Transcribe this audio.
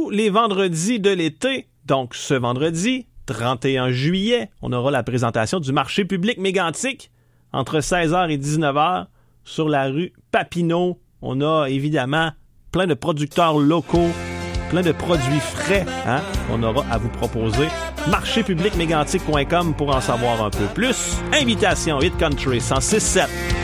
tous les vendredis de l'été. Donc, ce vendredi, 31 juillet, on aura la présentation du marché public mégantic entre 16h et 19h sur la rue Papineau. On a évidemment plein de producteurs locaux, plein de produits frais qu'on aura à vous proposer. Marchépublicmégantic.com pour en savoir un peu plus. Invitation Hit Country 106.7.